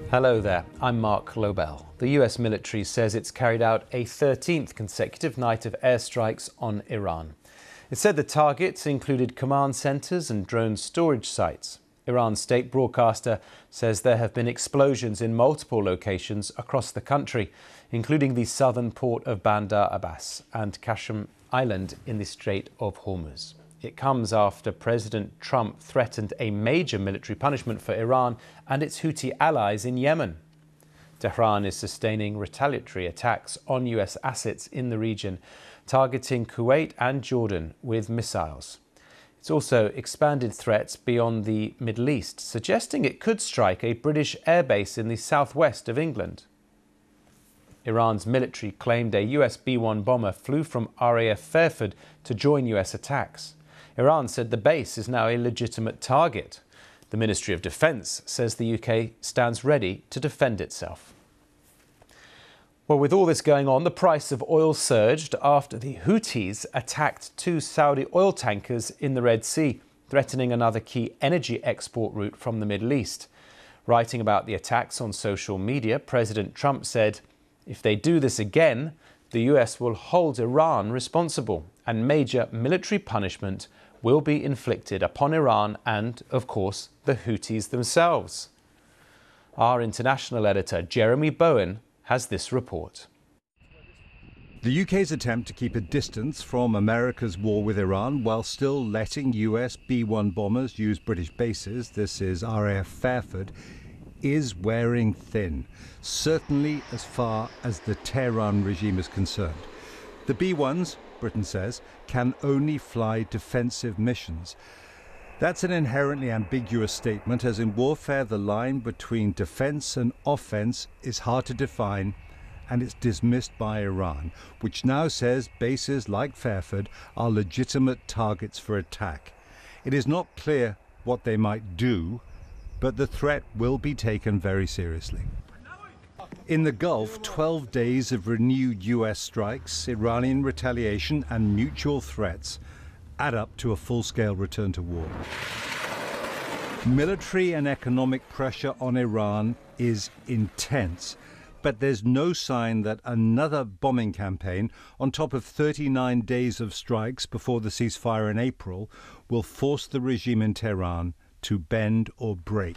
Hello there, I'm Mark Lobel. The US military says it's carried out a 13th consecutive night of airstrikes on Iran. It said the targets included command centres and drone storage sites. Iran's state broadcaster says there have been explosions in multiple locations across the country, including the southern port of Bandar Abbas and Qashm Island in the Strait of Hormuz. It comes after President Trump threatened a major military punishment for Iran and its Houthi allies in Yemen. Tehran is sustaining retaliatory attacks on US assets in the region, targeting Kuwait and Jordan with missiles. It's also expanded threats beyond the Middle East, suggesting it could strike a British airbase in the southwest of England. Iran's military claimed a US B-1 bomber flew from RAF Fairford to join US attacks. Iran said the base is now a legitimate target. The Ministry of Defence says the UK stands ready to defend itself. Well, with all this going on, the price of oil surged after the Houthis attacked 2 Saudi oil tankers in the Red Sea, threatening another key energy export route from the Middle East. Writing about the attacks on social media, President Trump said, "If they do this again, the US will hold Iran responsible, and major military punishment will be inflicted upon Iran and, of course, the Houthis themselves." Our international editor, Jeremy Bowen, has this report. The UK's attempt to keep a distance from America's war with Iran while still letting US B-1 bombers use British bases, this is RAF Fairford, is wearing thin, certainly as far as the Tehran regime is concerned. The B-1s, Britain says, can only fly defensive missions. That's an inherently ambiguous statement, as in warfare the line between defense and offense is hard to define, and it's dismissed by Iran, which now says bases like Fairford are legitimate targets for attack. It is not clear what they might do, but the threat will be taken very seriously. In the Gulf, 12 days of renewed US strikes, Iranian retaliation and mutual threats add up to a full-scale return to war. Military and economic pressure on Iran is intense, but there's no sign that another bombing campaign, on top of 39 days of strikes before the ceasefire in April, will force the regime in Tehran to bend or break.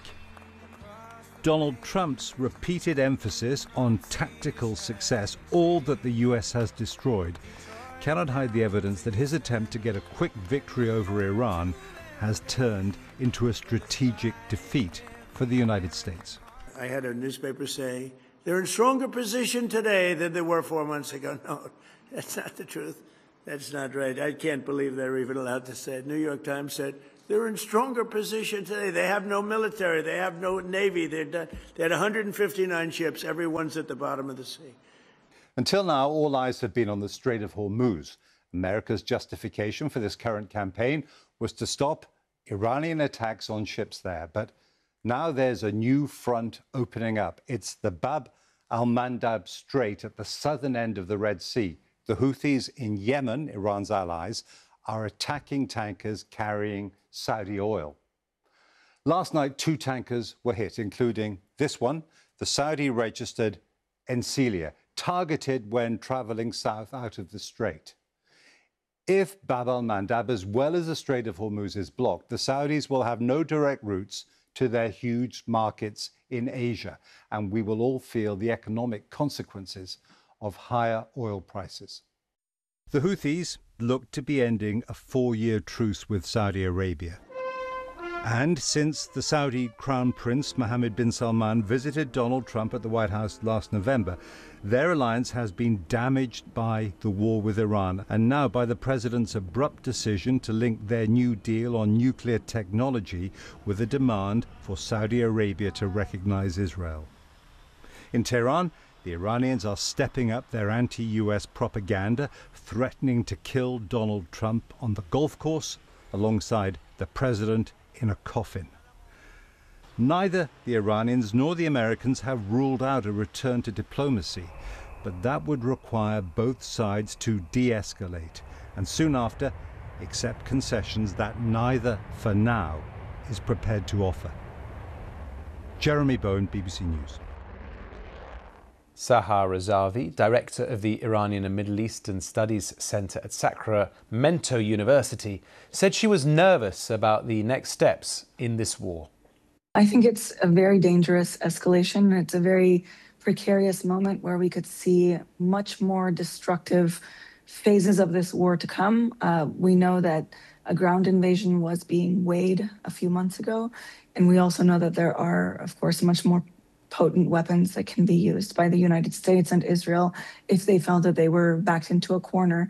Donald Trump's repeated emphasis on tactical success, all that the US has destroyed, cannot hide the evidence that his attempt to get a quick victory over Iran has turned into a strategic defeat for the United States. I had a newspaper say, they're in stronger position today than they were 4 months ago. No, that's not the truth. That's not right. I can't believe they're even allowed to say it. New York Times said, they're in stronger position today. They have no military. They have no navy. They had 159 ships. Everyone's at the bottom of the sea. Until now, all eyes have been on the Strait of Hormuz. America's justification for this current campaign was to stop Iranian attacks on ships there. But now there's a new front opening up. It's the Bab al-Mandab Strait at the southern end of the Red Sea. The Houthis in Yemen, Iran's allies, are attacking tankers carrying Saudi oil. Last night, 2 tankers were hit, including this one, the Saudi-registered Enselia, targeted when traveling south out of the strait. If Bab al-Mandab, as well as the Strait of Hormuz, is blocked, the Saudis will have no direct routes to their huge markets in Asia, and we will all feel the economic consequences of higher oil prices. The Houthis look to be ending a 4-year truce with Saudi Arabia. And since the Saudi Crown Prince Mohammed bin Salman visited Donald Trump at the White House last November, their alliance has been damaged by the war with Iran and now by the president's abrupt decision to link their new deal on nuclear technology with a demand for Saudi Arabia to recognize Israel. In Tehran, the Iranians are stepping up their anti-US propaganda, threatening to kill Donald Trump on the golf course alongside the president in a coffin. Neither the Iranians nor the Americans have ruled out a return to diplomacy, but that would require both sides to de-escalate and soon after accept concessions that neither, for now, is prepared to offer. Jeremy Bone, BBC News. Sahar Razavi, director of the Iranian and Middle Eastern Studies Center at Sacramento University, said she was nervous about the next steps in this war. I think it's a very dangerous escalation. It's a very precarious moment where we could see much more destructive phases of this war to come. We know that a ground invasion was being weighed a few months ago, and we also know that there are, of course, much more potent weapons that can be used by the United States and Israel if they felt that they were backed into a corner.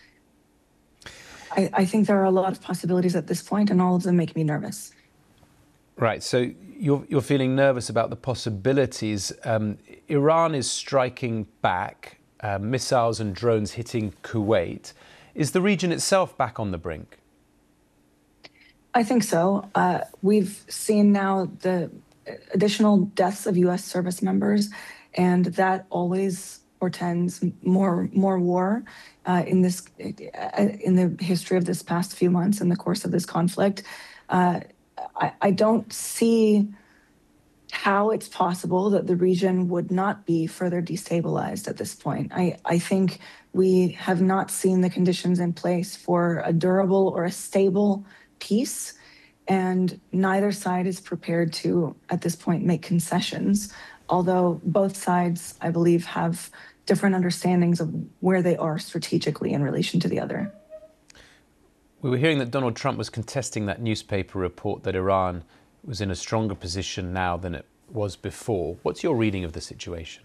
I think there are a lot of possibilities at this point, and all of them make me nervous. Right, so you're feeling nervous about the possibilities. Iran is striking back, missiles and drones hitting Kuwait. Is the region itself back on the brink? I think so. We've seen now the additional deaths of U.S. service members, and that always portends more war in the history of this past few months in the course of this conflict. I don't see how it's possible that the region would not be further destabilized at this point. I think we have not seen the conditions in place for a durable or a stable peace, and neither side is prepared to, at this point, make concessions, although both sides, I believe, have different understandings of where they are strategically in relation to the other. We were hearing that Donald Trump was contesting that newspaper report that Iran was in a stronger position now than it was before. What's your reading of the situation?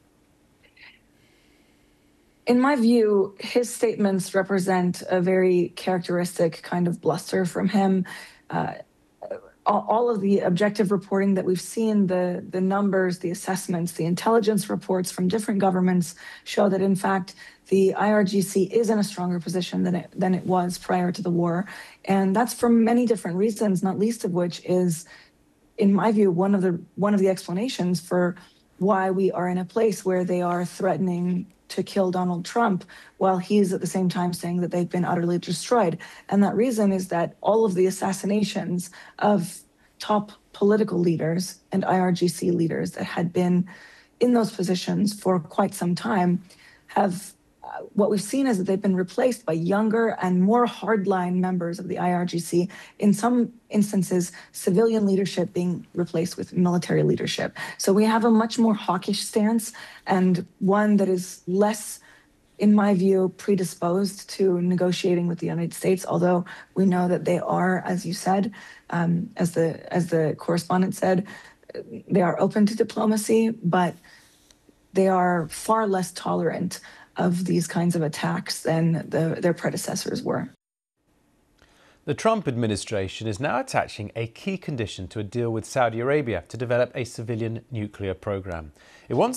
In my view, his statements represent a very characteristic kind of bluster from him. All of the objective reporting that we've seen, the numbers, the assessments, the intelligence reports from different governments show that, in fact, the IRGC is in a stronger position than it was prior to the war. And that's for many different reasons, not least of which is, in my view, one of the explanations for why we are in a place where they are threatening to kill Donald Trump while he's at the same time saying that they've been utterly destroyed. And that reason is that all of the assassinations of top political leaders and IRGC leaders that had been in those positions for quite some time have, what we've seen is that they've been replaced by younger and more hardline members of the IRGC, in some instances, civilian leadership being replaced with military leadership. So we have a much more hawkish stance, and one that is less, in my view, predisposed to negotiating with the United States, although we know that they are, as you said, as the correspondent said, they are open to diplomacy, but they are far less tolerant of these kinds of attacks than their predecessors were. The Trump administration is now attaching a key condition to a deal with Saudi Arabia to develop a civilian nuclear program. It wants